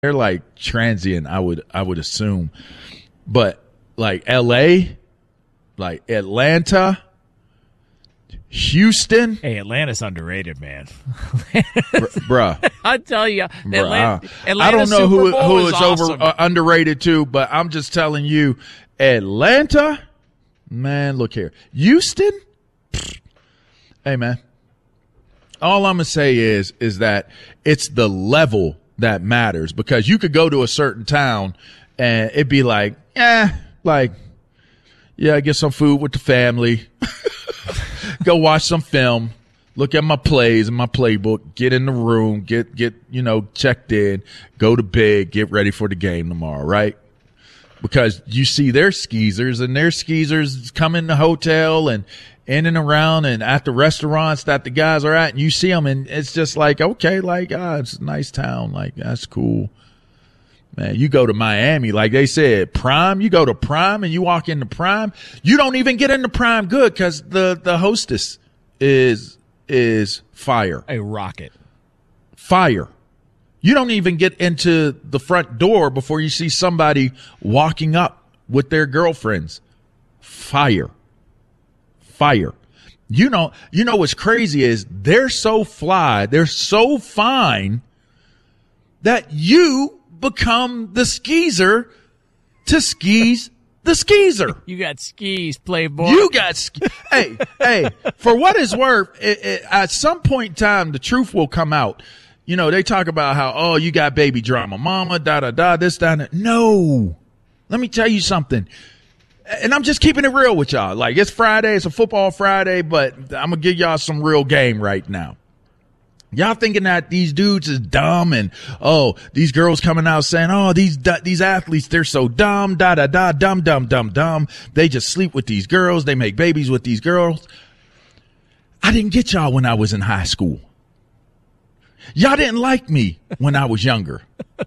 they're like transient, I would assume. But like LA, like Atlanta, Houston. Hey, Atlanta's underrated, man. Bruh. I tell you, Atlanta I don't know who is awesome. underrated too, but I'm just telling you, Atlanta, man, look here. Houston, hey, man. All I'm going to say is that it's the level that matters, because you could go to a certain town and it'd be like, get some food with the family, go watch some film, look at my plays and my playbook, get in the room, get checked in, go to bed, get ready for the game tomorrow, right? Because you see their skeezers, and their skeezers come in the hotel and in and around and at the restaurants that the guys are at, and you see them, and it's just like, okay, it's a nice town. Like, that's cool. Man, you go to Miami, like they said, Prime, you go to Prime and you walk into Prime, you don't even get into Prime good, because the hostess is fire. A rocket. Fire. You don't even get into the front door before you see somebody walking up with their girlfriends. Fire. You know what's crazy is they're so fly, they're so fine that you become the skeezer to skeeze the skeezer. You got skis, playboy. You got hey, for what it's worth, at some point in time, the truth will come out. You know, they talk about how, you got baby drama, mama, da-da-da, this, that. No. Let me tell you something. And I'm just keeping it real with y'all. Like, it's Friday, it's a football Friday, but I'm going to give y'all some real game right now. Y'all thinking that these dudes is dumb, and, these girls coming out saying, these athletes, they're so dumb, da-da-da, dumb. They just sleep with these girls. They make babies with these girls. I didn't get y'all when I was in high school. Y'all didn't like me when I was younger.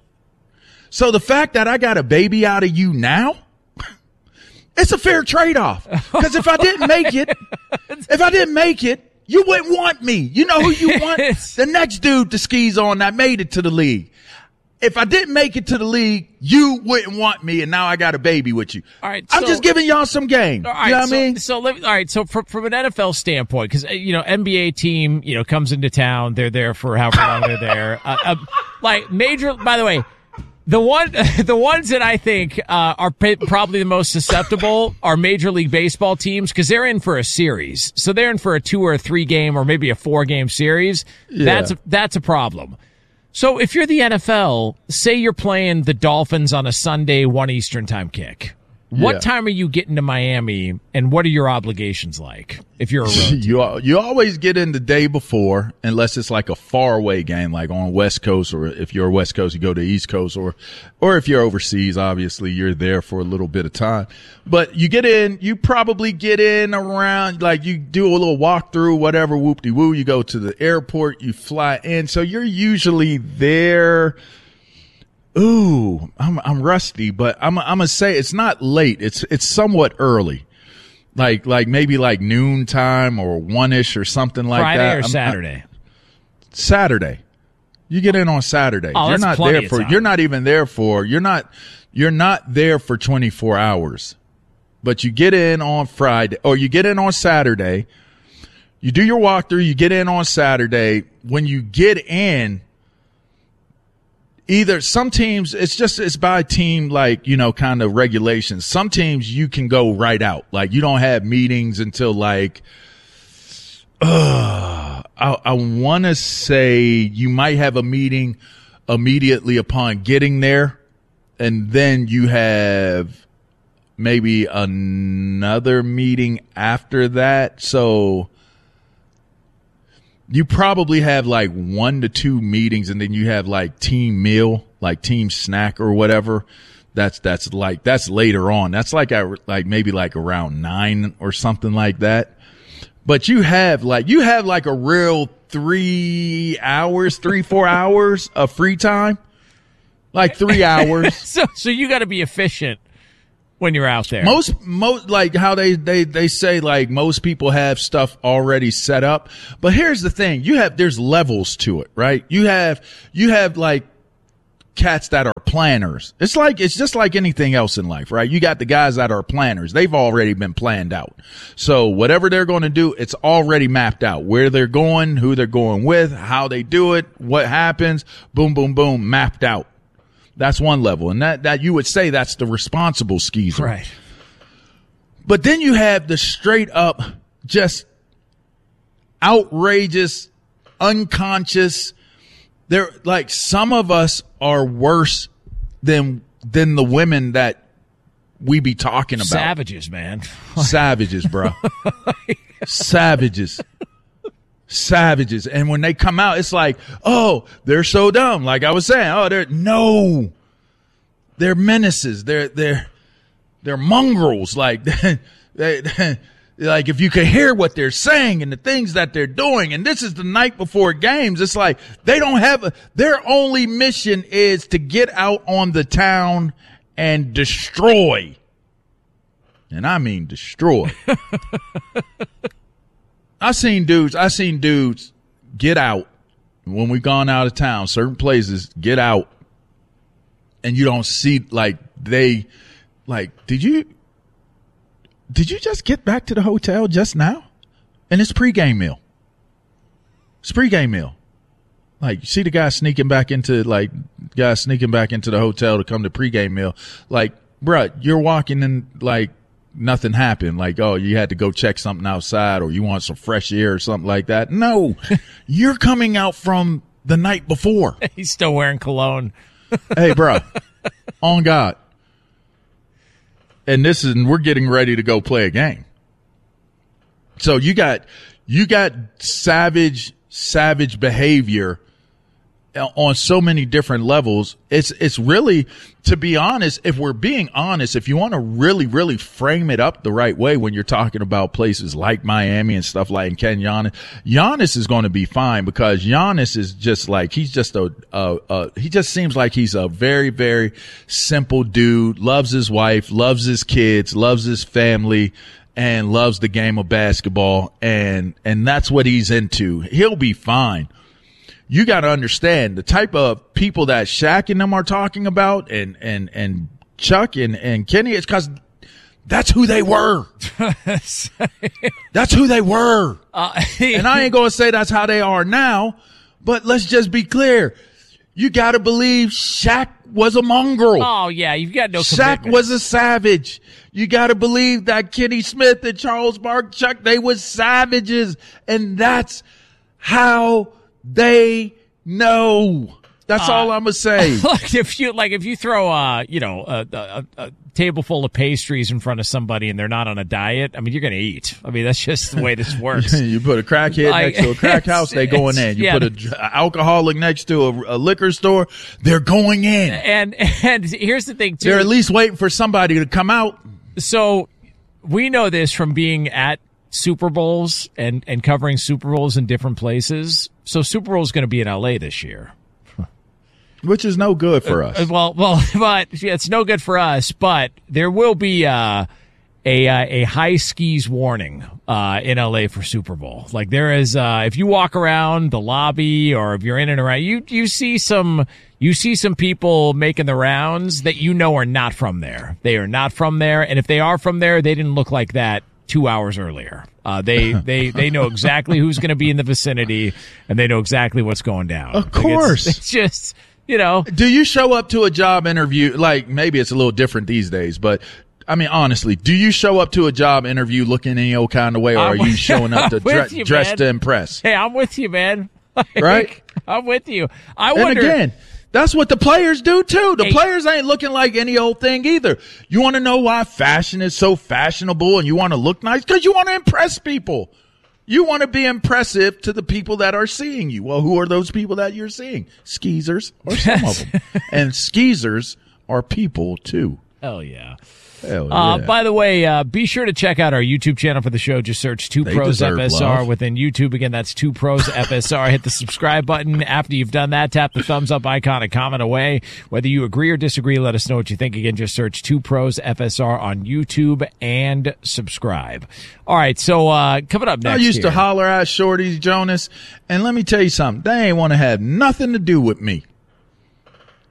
So the fact that I got a baby out of you now, it's a fair trade-off. Because if I didn't make it, you wouldn't want me. You know who you want? The next dude to skis on that made it to the league. If I didn't make it to the league, you wouldn't want me, and now I got a baby with you. All right, I'm just giving y'all some game. All right, you know what I mean? So from an NFL standpoint, because NBA team comes into town, they're there for however long they're there. Like major, by the way, the ones that I think are probably the most susceptible are Major League Baseball teams, because they're in for a series, so they're in for a 2 or 3 game or maybe a 4 game series. Yeah. That's a problem. So if you're the NFL, say you're playing the Dolphins on a Sunday 1 Eastern time kick. What time are you getting to Miami, and what are your obligations like if you're a road team? You always get in the day before, unless it's like a faraway game, like on West Coast, or if you're West Coast, you go to East Coast, or if you're overseas, obviously you're there for a little bit of time. But you probably get in around, like you do a little walkthrough, whatever, whoop-de-woo. You go to the airport, you fly in. So you're usually there. Ooh, I'm rusty, but I'm gonna say it's not late. It's somewhat early, like maybe like noon time or 1-ish or something like Friday that. Friday or Saturday? Saturday. You get in on Saturday. Oh, you're that's not there for. time. You're not even there for. You're not there for 24 hours, but you get in on Friday or you get in on Saturday. You do your walkthrough. You get in on Saturday. When you get in, either some teams, it's by team, like, kind of regulations. Some teams you can go right out. Like, you don't have meetings until like, I want to say you might have a meeting immediately upon getting there. And then you have maybe another meeting after that. So you probably have like 1 to 2 meetings, and then you have like team meal, like team snack or whatever. That's later on. That's like maybe like around 9 or something like that. But you have like a real 4 hours of free time, like 3 hours. So you got to be efficient when you're out there. Most like how they say, like, most people have stuff already set up. But here's the thing. There's levels to it, right? You have like cats that are planners. It's just like anything else in life, right? You got the guys that are planners. They've already been planned out. So whatever they're going to do, it's already mapped out. Where they're going, who they're going with, how they do it, what happens, boom, boom, boom, mapped out. That's one level. And that you would say that's the responsible skeezer. Right. But then you have the straight up, just outrageous, unconscious. They're like, some of us are worse than the women that we be talking about. Savages, man. Savages, bro. Savages. And when they come out, it's like, oh, they're so dumb. Like I was saying, they're menaces. They're mongrels. Like like if you could hear what they're saying and the things that they're doing, and this is the night before games, it's like they don't have their only mission is to get out on the town and destroy. And I mean destroy. I seen dudes get out when we gone out of town, certain places, get out, and you don't see did you just get back to the hotel just now? And it's pregame meal. It's pregame meal. Like, you see the guy sneaking back into the hotel to come to pregame meal. Like, bruh, you're walking in like nothing happened. Like, oh, you had to go check something outside or you want some fresh air or something like that. No, you're coming out from the night before. He's still wearing cologne. Hey, bruh, on God. And we're getting ready to go play a game. So you got savage behavior on so many different levels. It's really, to be honest, if we're being honest, if you want to really, really frame it up the right way when you're talking about places like Miami and stuff like Ken Giannis is going to be fine, because Giannis is just like, he just seems like he's a very, very simple dude, loves his wife, loves his kids, loves his family, and loves the game of basketball. And that's what he's into. He'll be fine. You got to understand the type of people that Shaq and them are talking about, and Chuck and Kenny, it's because that's who they were. That's who they were. And I ain't going to say that's how they are now, but let's just be clear. You got to believe Shaq was a mongrel. Oh, yeah, you've got no Shaq commitment. was a savage. You got to believe that Kenny Smith and Charles Barkley, they was savages, and that's how they know. That's all I'm gonna say. If you throw a table full of pastries in front of somebody and they're not on a diet, I mean, you're gonna eat. I mean, that's just the way this works. You put a crackhead next to a crack house, they going in. You put an alcoholic next to a liquor store, they're going in. And here's the thing too. They're at least waiting for somebody to come out. So we know this from being at Super Bowls and covering Super Bowls in different places. So Super Bowl is going to be in LA this year, which is no good for us. Well, but it's no good for us. But there will be a high skis warning in LA for Super Bowl. Like there is, if you walk around the lobby or if you're in and around, you see some people making the rounds that are not from there. They are not from there, and if they are from there, they didn't look like that 2 hours earlier. They know exactly who's going to be in the vicinity, and they know exactly what's going down. Of course. It's just, Do you show up to a job interview, like maybe it's a little different these days, but I mean, honestly, do you show up to a job interview looking any old kind of way, or are you showing up to dress to impress? Hey, I'm with you, man. Right? I'm with you. And again, that's what the players do too. The players ain't looking like any old thing either. You want to know why fashion is so fashionable and you want to look nice? Because you want to impress people. You want to be impressive to the people that are seeing you. Well, who are those people that you're seeing? Skeezers, or some of them. And skeezers are people too. Hell yeah. Hell yeah. By the way, be sure to check out our YouTube channel for the show. Just search 2 Pros FSR love. within YouTube. Again, that's 2 Pros FSR. Hit the subscribe button. After you've done that, tap the thumbs up icon and comment away. Whether you agree or disagree, let us know what you think. Again, just search 2 Pros FSR on YouTube and subscribe. All right, so coming up next, I used to holler at shorties, Jonas, and let me tell you something. They ain't want to have nothing to do with me.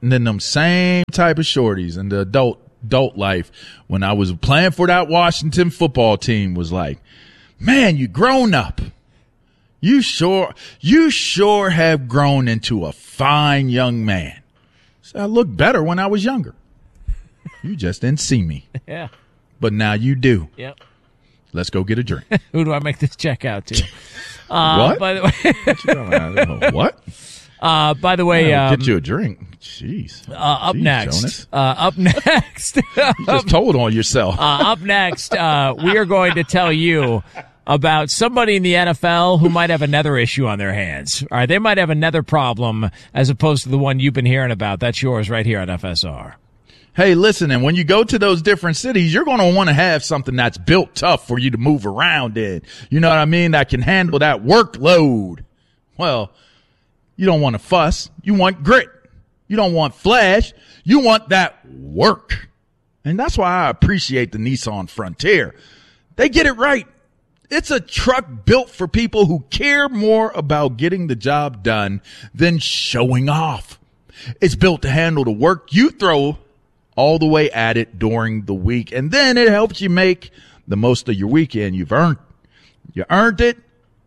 And then them same type of shorties in the adult life when I was playing for that Washington football team was like, man, you grown up. You sure have grown into a fine young man. So I looked better when I was younger. You just didn't see me. Yeah. But now you do. Yep. Let's go get a drink. Who do I make this check out to? What? By the way, what? By the way, get you a drink. Jeez. Up next. Jonas. Up next. You just told on yourself. Up next, we are going to tell you about somebody in the NFL who might have another issue on their hands. All right, they might have another problem as opposed to the one you've been hearing about. That's yours right here on FSR. Hey, listen, and when you go to those different cities, you're going to want to have something that's built tough for you to move around in. You know what I mean? That can handle that workload. Well, you don't want to fuss. You want grit. You don't want flash. You want that work. And that's why I appreciate the Nissan Frontier. They get it right. It's a truck built for people who care more about getting the job done than showing off. It's built to handle the work you throw all the way at it during the week. And then it helps you make the most of your weekend. You earned it.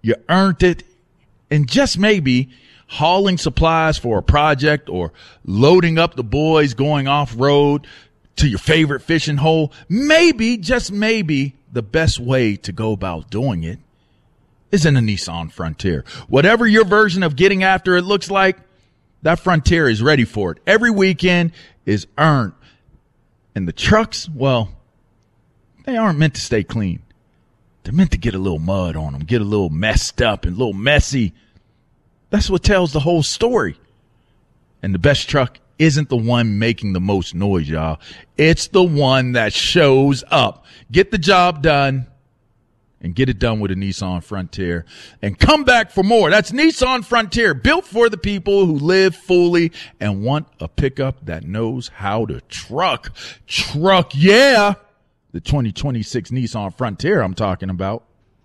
And just maybe hauling supplies for a project or loading up the boys going off-road to your favorite fishing hole, maybe, just maybe, the best way to go about doing it is in a Nissan Frontier. Whatever your version of getting after it looks like, that Frontier is ready for it. Every weekend is earned. And the trucks, well, they aren't meant to stay clean. They're meant to get a little mud on them, get a little messed up and a little messy. That's what tells the whole story. And the best truck isn't the one making the most noise, y'all. It's the one that shows up. Get the job done and get it done with a Nissan Frontier. And come back for more. That's Nissan Frontier, built for the people who live fully and want a pickup that knows how to truck. Truck, yeah. The 2026 Nissan Frontier I'm talking about.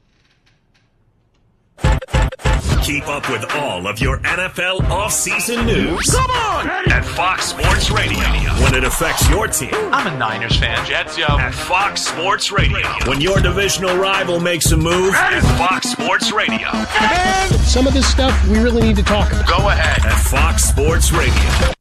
Keep up with all of your NFL offseason news. Come on! At Fox Sports Radio. When it affects your team. I'm a Niners fan. Jets, yo. At Fox Sports Radio. When your divisional rival makes a move. At Fox Sports Radio. And some of this stuff we really need to talk about. Go ahead. At Fox Sports Radio.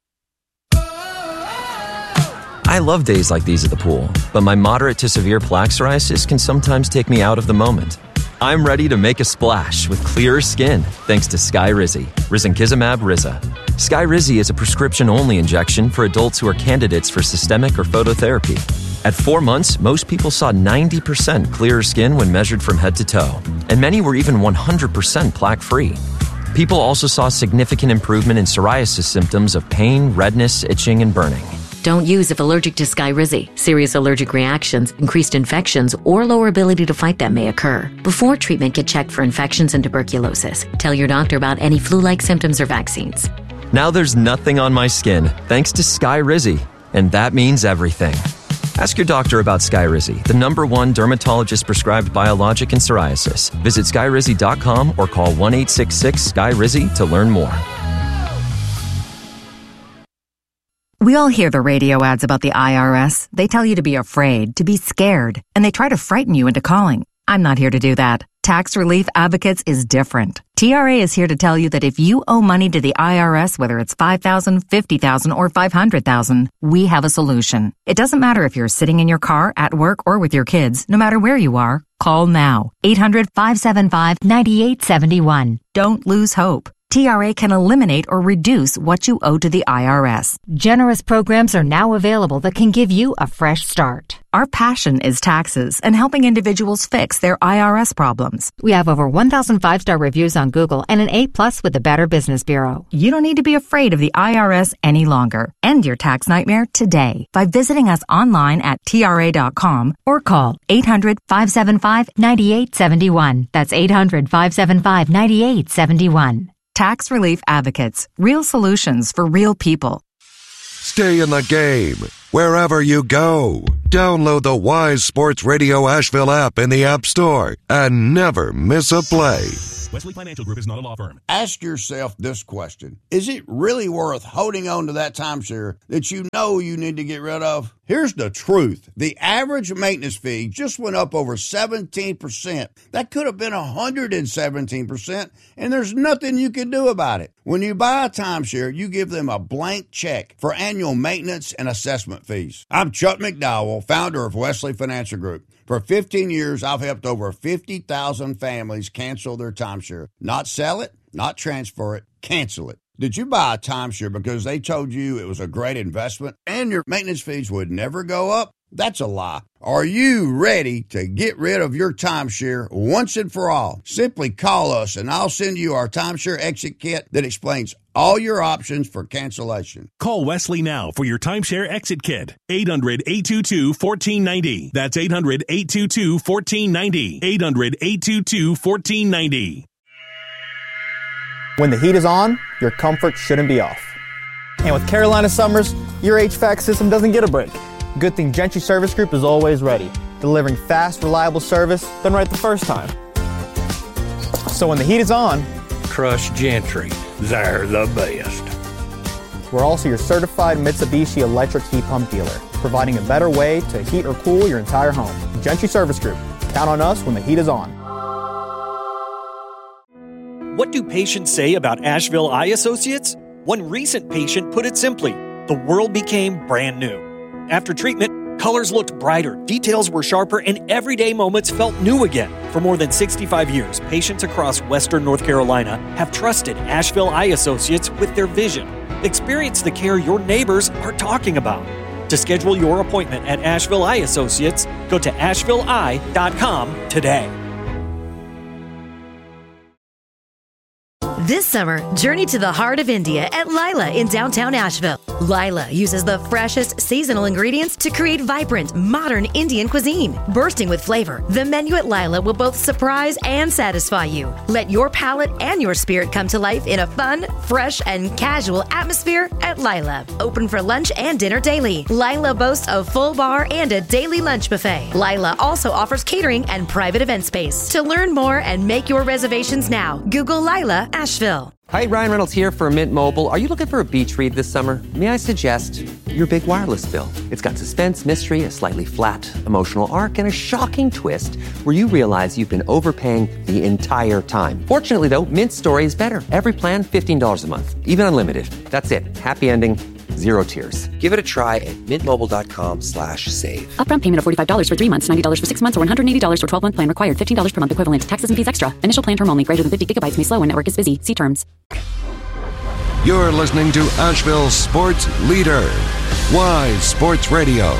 I love days like these at the pool, but my moderate to severe plaque psoriasis can sometimes take me out of the moment. I'm ready to make a splash with clearer skin thanks to Skyrizi, risankizumab Riza. Skyrizi is a prescription-only injection for adults who are candidates for systemic or phototherapy. At 4 months, most people saw 90% clearer skin when measured from head to toe, and many were even 100% plaque-free. People also saw significant improvement in psoriasis symptoms of pain, redness, itching, and burning. Don't use if allergic to Skyrizi. Serious allergic reactions, increased infections, or lower ability to fight them may occur. Before treatment, get checked for infections and tuberculosis. Tell your doctor about any flu-like symptoms or vaccines. Now there's nothing on my skin thanks to Skyrizi, and that means everything. Ask your doctor about Skyrizi, the #1 dermatologist-prescribed biologic in psoriasis. Visit Skyrizi.com or call 1-866-SKYRIZI to learn more. We all hear the radio ads about the IRS. They tell you to be afraid, to be scared, and they try to frighten you into calling. I'm not here to do that. Tax Relief Advocates is different. TRA is here to tell you that if you owe money to the IRS, whether it's $5,000, $50,000, or $500,000, we have a solution. It doesn't matter if you're sitting in your car, at work, or with your kids. No matter where you are, call now. 800-575-9871. Don't lose hope. TRA can eliminate or reduce what you owe to the IRS. Generous programs are now available that can give you a fresh start. Our passion is taxes and helping individuals fix their IRS problems. We have over 1,000 5-star reviews on Google and an A+ with the Better Business Bureau. You don't need to be afraid of the IRS any longer. End your tax nightmare today by visiting us online at TRA.com or call 800-575-9871. That's 800-575-9871. Tax Relief Advocates. Real solutions for real people. Stay in the game wherever you go. Download the Wise Sports Radio Asheville app in the App Store and never miss a play. Wesley Financial Group is not a law firm. Ask yourself this question. Is it really worth holding on to that timeshare that you know you need to get rid of? Here's the truth. The average maintenance fee just went up over 17%. That could have been 117%, and there's nothing you can do about it. When you buy a timeshare, you give them a blank check for annual maintenance and assessment fees. I'm Chuck McDowell, founder of Wesley Financial Group. For 15 years, I've helped over 50,000 families cancel their timeshare. Not sell it, not transfer it, cancel it. Did you buy a timeshare because they told you it was a great investment and your maintenance fees would never go up? That's a lie. Are you ready to get rid of your timeshare once and for all? Simply call us and I'll send you our timeshare exit kit that explains all your options for cancellation. Call Wesley now for your timeshare exit kit. 800-822-1490. That's 800-822-1490. 800-822-1490. When the heat is on, your comfort shouldn't be off. And with Carolina summers, your HVAC system doesn't get a break. Good thing Gentry Service Group is always ready, delivering fast, reliable service done right the first time. So when the heat is on, trust Gentry. They're the best. We're also your certified Mitsubishi electric heat pump dealer, providing a better way to heat or cool your entire home. Gentry Service Group. Count on us when the heat is on. What do patients say about Asheville Eye Associates? One recent patient put it simply, the world became brand new. After treatment, colors looked brighter, details were sharper, and everyday moments felt new again. For more than 65 years, patients across Western North Carolina have trusted Asheville Eye Associates with their vision. Experience the care your neighbors are talking about. To schedule your appointment at Asheville Eye Associates, go to ashevilleeye.com today. This summer, journey to the heart of India at Lila in downtown Asheville. Lila uses the freshest seasonal ingredients to create vibrant, modern Indian cuisine. Bursting with flavor, the menu at Lila will both surprise and satisfy you. Let your palate and your spirit come to life in a fun, fresh, and casual atmosphere at Lila. Open for lunch and dinner daily. Lila boasts a full bar and a daily lunch buffet. Lila also offers catering and private event space. To learn more and make your reservations now, Google Lila Asheville. Hi, Ryan Reynolds here for Mint Mobile. Are you looking for a beach read this summer? May I suggest your big wireless bill? It's got suspense, mystery, a slightly flat, emotional arc, and a shocking twist where you realize you've been overpaying the entire time. Fortunately, though, Mint story is better. Every plan, $15 a month. Even unlimited. That's it. Happy ending. Zero tears. Give it a try at mintmobile.com/save. Upfront payment of $45 for 3 months, $90 for 6 months, or $180 for 12-month plan required. $15 per month equivalent. Taxes and fees extra. Initial plan term only. Greater than 50 gigabytes may slow when network is busy. See terms. You're listening to Asheville Sports Leader, Wise Sports Radio.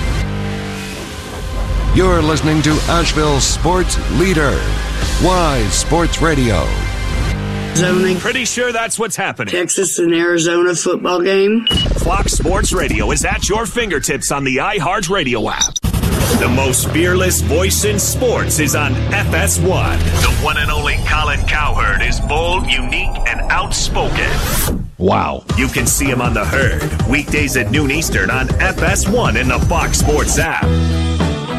You're listening to Asheville Sports Leader, Wise Sports Radio. Zoning. Pretty sure that's what's happening. Texas and Arizona football game. Fox Sports Radio is at your fingertips on the iHeart Radio app. The most fearless voice in sports is on FS1. The one and only Colin Cowherd is bold, unique, and outspoken. Wow. You can see him on The Herd, weekdays at noon Eastern on FS1 in the Fox Sports app.